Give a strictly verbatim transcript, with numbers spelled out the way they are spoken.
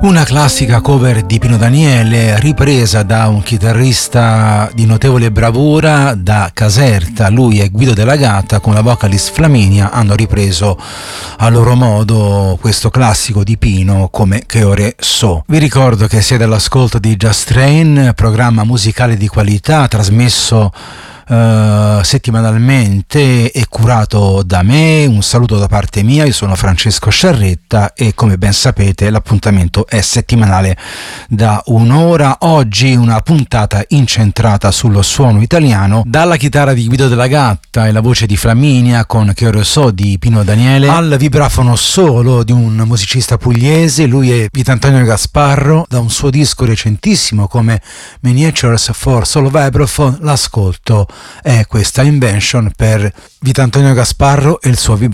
Una classica cover di Pino Daniele, ripresa da un chitarrista di notevole bravura, da Caserta. Lui e Guido Della Gatta con la vocalist Flaminia hanno ripreso a loro modo questo classico di Pino, Come che ore so. Vi ricordo che siete all'ascolto di Just Train, programma musicale di qualità trasmesso Uh, settimanalmente e curato da me. Un saluto da parte mia, io sono Francesco Sciarretta e come ben sapete l'appuntamento è settimanale da un'ora. Oggi una puntata incentrata sullo suono italiano, dalla chitarra di Guido Della Gatta e la voce di Flaminia con Che ore so di Pino Daniele, al vibrafono solo di un musicista pugliese, lui è Vitantonio Gasparro, da un suo disco recentissimo come Miniatures for Solo Vibraphone. L'ascolto è questa Invention per Vitantonio Gasparro e il suo vibrafono.